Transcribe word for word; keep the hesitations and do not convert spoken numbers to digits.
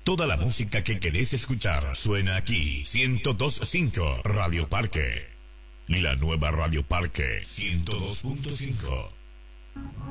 Toda la música que querés escuchar suena aquí. ciento dos punto cinco Radio Parque. La nueva Radio Parque ciento dos punto cinco.